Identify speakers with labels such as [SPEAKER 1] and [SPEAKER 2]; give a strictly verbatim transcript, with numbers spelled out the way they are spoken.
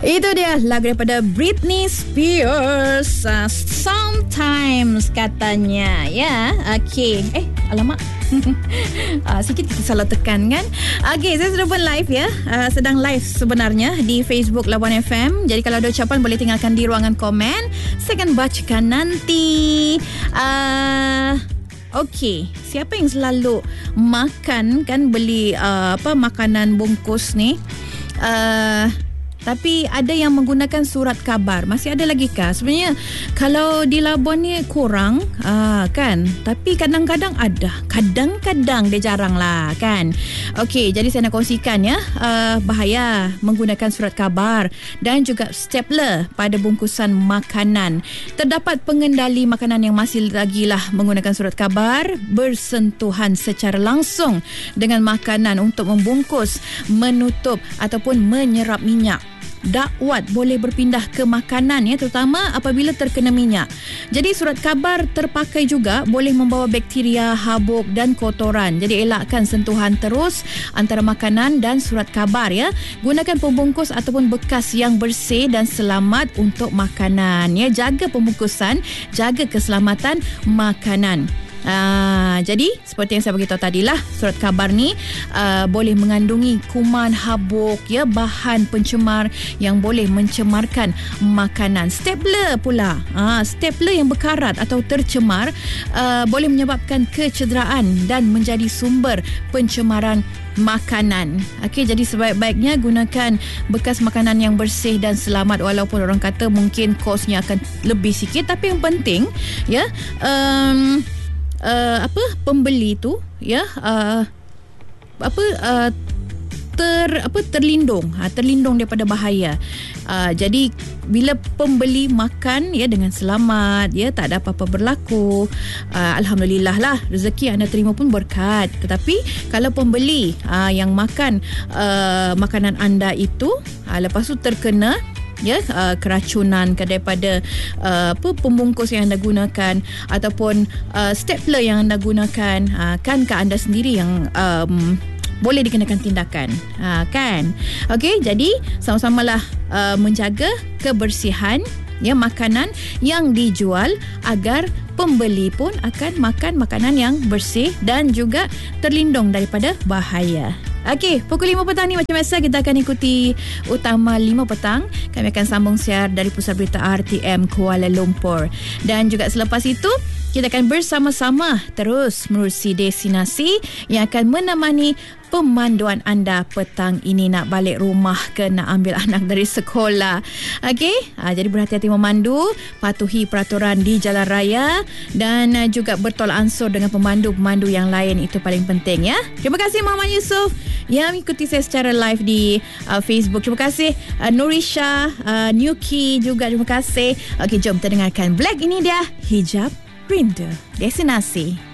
[SPEAKER 1] Itu dia lagu daripada Britney Spears, uh, Sometimes katanya. Ya, okey. Eh, alamak. uh, sikit kita salah tekan kan. Okey, saya sudah pun live ya. Uh, sedang live sebenarnya di Facebook Labuan F M. Jadi kalau ada ucapan boleh tinggalkan di ruangan komen. Saya akan bacakan nanti. Uh, Okey, siapa yang selalu makan kan beli uh, apa makanan bungkus ni? Uh, Tapi ada yang menggunakan surat khabar. Masih ada lagi kah? Sebenarnya kalau di Labuan ni kurang aa, kan. Tapi kadang-kadang ada. Kadang-kadang dia jarang lah kan. Okey, jadi saya nak kongsikan ya. Aa, bahaya menggunakan surat khabar dan juga stapler pada bungkusan makanan. Terdapat pengendali makanan yang masih lagi lah menggunakan surat khabar bersentuhan secara langsung dengan makanan untuk membungkus, menutup ataupun menyerap minyak. Dakwat boleh berpindah ke makanan ya, terutama apabila terkena minyak. Jadi surat khabar terpakai juga boleh membawa bakteria, habuk dan kotoran. Jadi elakkan sentuhan terus antara makanan dan surat khabar ya. Gunakan pembungkus ataupun bekas yang bersih dan selamat untuk makanan ya. Jaga pembungkusan, jaga keselamatan makanan. Ah, jadi seperti yang saya beritahu tadilah, surat khabar ni uh, boleh mengandungi kuman, habuk ya, bahan pencemar yang boleh mencemarkan makanan. Stapler pula, ah, stapler yang berkarat atau tercemar uh, boleh menyebabkan kecederaan dan menjadi sumber pencemaran makanan. Okey, jadi sebaik-baiknya gunakan bekas makanan yang bersih dan selamat, walaupun orang kata mungkin kosnya akan lebih sikit, tapi yang penting ya um, Uh, apa pembeli tu ya uh, apa uh, ter apa terlindung ha, terlindung daripada bahaya. Uh, jadi bila pembeli makan ya dengan selamat ya, tak ada apa-apa berlaku, uh, alhamdulillah lah, rezeki anda terima pun berkat. Tetapi kalau pembeli uh, yang makan uh, makanan anda itu uh, lepas tu terkena ya uh, keracunan daripada uh, apa pembungkus yang anda gunakan ataupun uh, stapler yang anda gunakan, uh, kan ke anda sendiri yang um, boleh dikenakan tindakan, uh, kan. Okey, jadi sama-samalah uh, menjaga kebersihan ya makanan yang dijual agar pembeli pun akan makan makanan yang bersih dan juga terlindung daripada bahaya. Okey, pukul lima petang ni macam biasa kita akan ikuti Utama lima petang. Kami akan sambung siar dari Pusat Berita R T M Kuala Lumpur. Dan juga selepas itu kita akan bersama-sama terus menerusi destinasi yang akan menemani pemanduan anda petang ini nak balik rumah ke nak ambil anak dari sekolah. Okey, ha, jadi berhati-hati memandu, patuhi peraturan di jalan raya dan uh, juga bertolak ansur dengan pemandu-pemandu yang lain, itu paling penting ya. Terima kasih Muhammad Yusof yang mengikuti saya secara live di uh, Facebook. Terima kasih uh, Nurisha, uh, Nuki juga terima kasih. Okey, jom kita dengarkan Black, ini dia Hijab Rindu Destinasi.